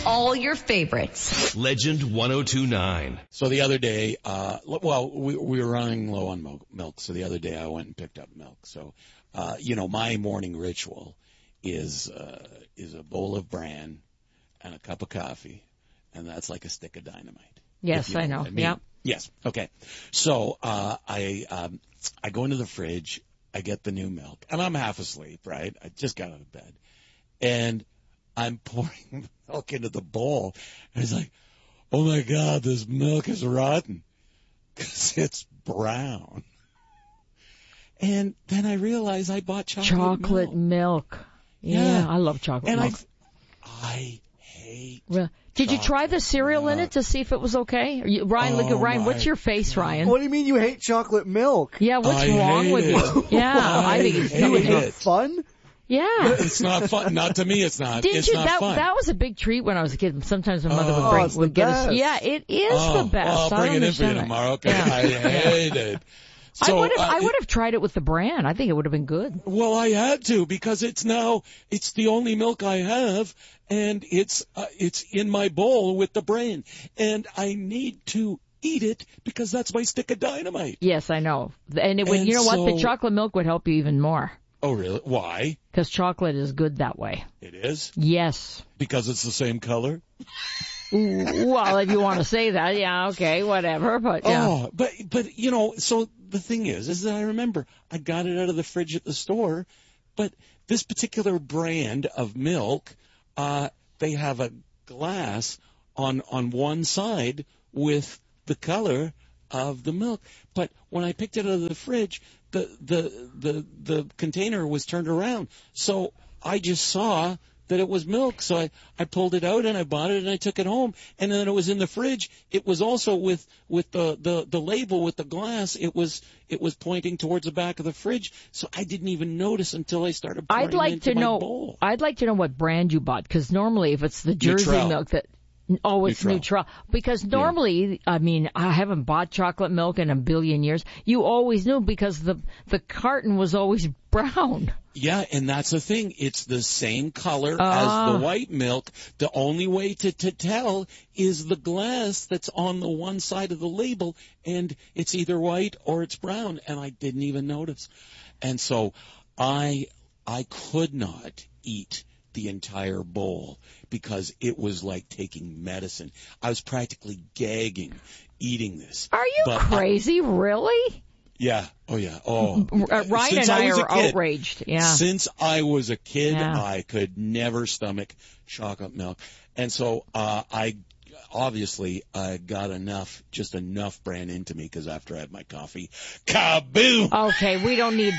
all your favorites. Legend 1029. So the other day, we were running low on milk, so the other day I went and picked up milk. So, my morning ritual is a bowl of bran and a cup of coffee, and that's like a stick of dynamite. Yes, I know. Yeah. Yes. Okay. So I go into the fridge, I get the new milk, and I'm half asleep, right? I just got out of bed, and I'm pouring milk into the bowl, and it's like, oh my God, this milk is rotten because it's brown. And then I realize I bought chocolate milk. Yeah, I love chocolate milk. I hate. Did you try the cereal in it to see if it was okay? Ryan, look at Ryan. What's your face, Ryan? What do you mean you hate chocolate milk? Yeah, what's wrong with you? Yeah, I think it's not fun. Yeah. It's not fun. Not to me, it's not. It's not fun. That was a big treat when I was a kid. Sometimes my mother would get us. Yeah, it is the best. Well, I'll bring it in for you tomorrow. Okay. Yeah. I hate it. So, I would have tried it with the bran. I think it would have been good. Well, I had to because it's the only milk I have, and it's in my bowl with the bran, and I need to eat it because that's my stick of dynamite. Yes, I know. And you know what? The chocolate milk would help you even more. Oh, really? Why? Because chocolate is good that way. It is? Yes. Because it's the same color? Well, if you want to say that, yeah, okay, whatever. But yeah. Oh, but so the thing is that I remember I got it out of the fridge at the store, but this particular brand of milk, they have a glass on one side with the color of the milk. But when I picked it out of the fridge, the container was turned around, so I just saw that it was milk. So I pulled it out and I bought it and I took it home. And then it was in the fridge. It was also with the label with the glass. It was pointing towards the back of the fridge. So I didn't even notice until I started pouring it into my bowl. I'd like to know what brand you bought, because normally if it's the Jersey milk that. Oh, it's Neutral. Because normally, I mean, I haven't bought chocolate milk in a billion years. You always knew because the carton was always brown. Yeah, and that's the thing. It's the same color as the white milk. The only way to tell is the glass that's on the one side of the label, and it's either white or it's brown, and I didn't even notice. And so I could not eat the entire bowl because it was like taking medicine. I was practically gagging eating this. Are you crazy? Really? Yeah. Oh, yeah. Oh. Ryan and I are outraged. Yeah. Since I was a kid, I could never stomach chocolate milk. And so I got enough brand into me because after I had my coffee, kaboom! Okay, we don't need